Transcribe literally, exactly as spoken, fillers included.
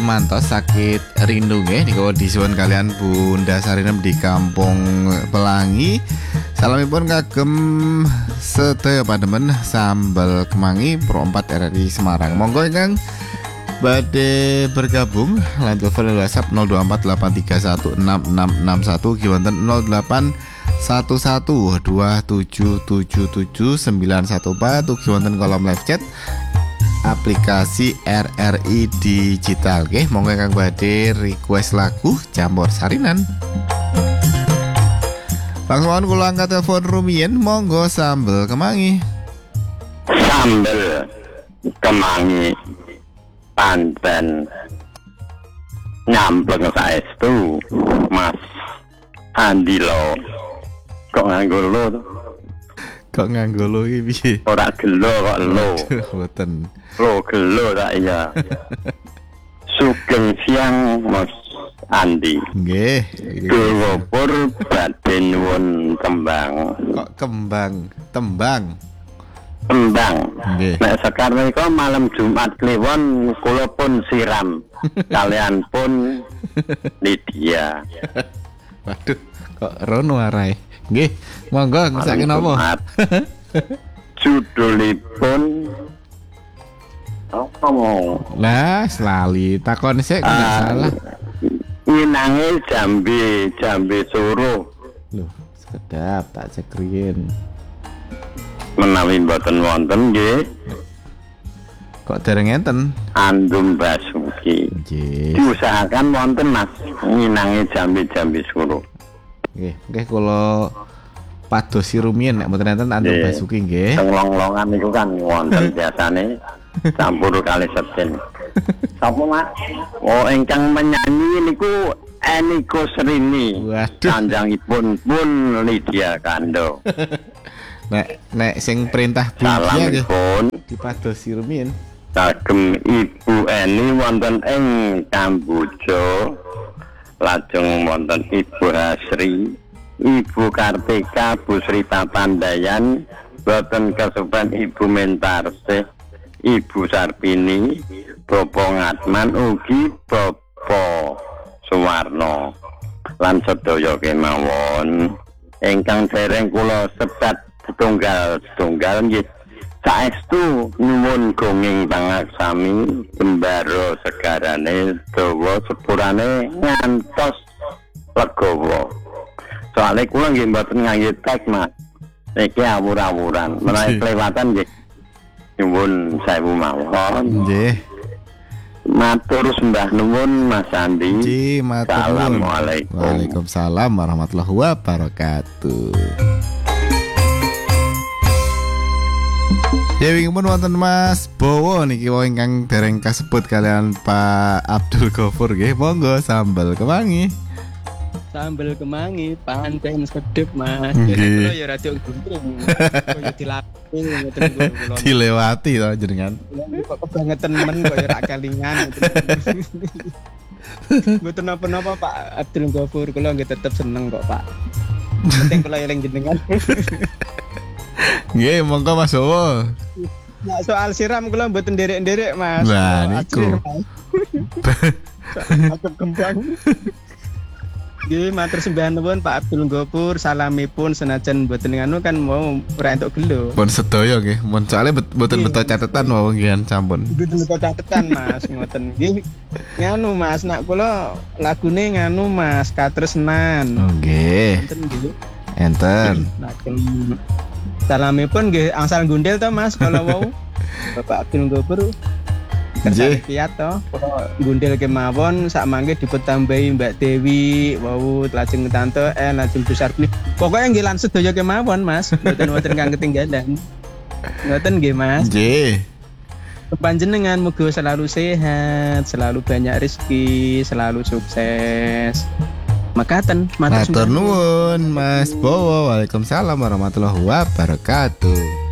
mantos sakit rindu nggih niku disuwun kalian Bunda Sarinem di Kampung Pelangi. Salamipun kagem sedaya pademen sambal kemangi Pro empat R R I Semarang. Monggo ingkang badhe bergabung lan telepon WhatsApp nol dua empat delapan tiga satu enam enam enam satu kiwonten nol delapan satu satu dua tujuh tujuh tujuh sembilan satu empat kiwonten kolom live chat aplikasi R R I Digital. Nggih, monggo kang badhe request lagu Campur Sarinan. Langsung kula angkat telepon rumiyin, monggo sambel kemangi. Sambel kemangi pancen nyampleng saestu Mas Andi lo. Kok nganggo lo to? Kok nganggo lo iki piye? Ora gelo kok lo. Mboten. Lo gelo tak iya. Sugeng siang Mas Andi. Nggih. Dewa pur badhe nyuwun tembang. Kok kembang, tembang. Tembang. Nggih. Nek sekarang niku malam Jumat kliwon kula pun siram. Kalian pun Lydia. Waduh, kok rono arae. Nggih, monggo ngesake napa? Judulipun apa mau? Lah, selali takon sik kok enggak salah. Inange jambe, jambe suruh. Loh, sedap tak cek riyen. Menawi mboten wonten nggih. Kok dereng enten? Andum Basuki. Nggih. Diusahakan wonten Mas, nginange jambe-jambe suruh. Nggih, nggih kula padosi rumiyin nek mboten enten Andum Basuki nggih. Teng long-longan niku kan wonten biasane campur kali septen. Sapa Mak? Oh, ingkang menyanyi niku Eniko Srini. Waduh. Sanjangipun pun Lydia Kando. Nek nek sing perintah Lydia nggih Salamipun dipadosi rumiyin. kagem Ibu Eni wonten ing Kamboja. Lajeng wonten Ibu Hasri, Ibu Kartika, Bu Sri Papandayan, boten kesupen Ibu Mentarse, Ibu Sarpini, Bapak Ngatman ugi Bapak Suwarno. Lan sedaya kemawon ingkang dereng kula sebat setunggal-setunggal nggih saestu nyuwun gonging pangaksami sembaro segarane dawa sepurane ngantos legawa. Soale kula nggih mboten ngangge tek Mas. Niki awur-awuran. Menawi kelewatan nggih nyuwun sewu mawon. Nggih. Matur sembah nuwun Mas Andi. Nggih, matur nuwun. Assalamualaikum. Waalaikumsalam warahmatullahi wabarakatuh. Ya wingi pun wonten Mas Bowo niki wong ingkang dereng kasebut kalian Pak Abdul Ghafur nggih. Monggo sambal kemangi. Sambel kemangi pancen sedep Mas. Nggih. Kula ya rada gunting. Kaya dilapis ngoten kula. Dilewati to jenengan. Kok kebangetan men kok ya rak kelingan. Mboten napa-napa Pak Abdul Ghafur, kula nggih tetep seneng kok Pak. Penting kula eling jenengan. Nggih, monggo Mas Bowo. Nah, soal siram kula mboten nderek-nderek Mas. Lah niku. Akep kembang. Nggih, matur sembah nuwun Pak Abdul Ghafur, salamipun senajan mboten nganu kan mau ora entuk gelo. Pun sedaya nggih, mun soalé mboten beto catatan wae nggih sampun. Mboten beto catatan Mas, ngoten nggih. Nganu Mas, nak kula lagune nganu Mas, katresnan. Oh nggih. Enten nggih. Enten. Nah, salamipun nggih angsal gundel to Mas kalau wau. Bapak Abdul Ghafur. Nggih. Kiat to, kula gundel kemawon sak mangke dipetambahi Mbak Dewi, wau lajeng Tante eh lajeng Bu Sarpini. Pokoke nggih lan sedaya kemawon Mas, mboten-mboten kang ketinggalan. Ngoten nggih Mas. Nggih. Panjenengan muga selalu sehat, selalu banyak rezeki, selalu sukses. Makaten, Matur nuwun Mas Bowo. Waalaikumsalam warahmatullahi wabarakatuh.